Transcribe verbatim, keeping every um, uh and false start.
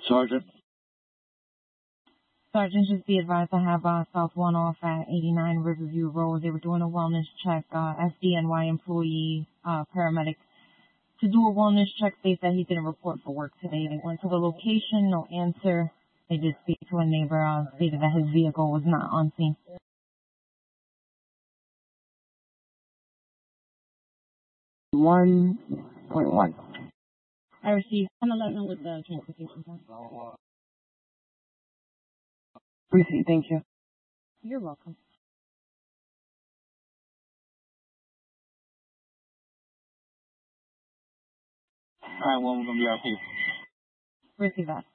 Sergeant. Sergeant, just be advised I have uh, South One off at eighty-nine Riverview Road. They were doing a wellness check. Uh, S D N Y employee, uh, paramedic. To do a wellness check, they said he didn't report for work today. They went to the location, no answer. They did speak to a neighbor, uh, stated that his vehicle was not on scene. one point one. I received ten eleven with the transportation time. Receipt, thank you. You're welcome. All right, well, we're going to be out here. Receive that.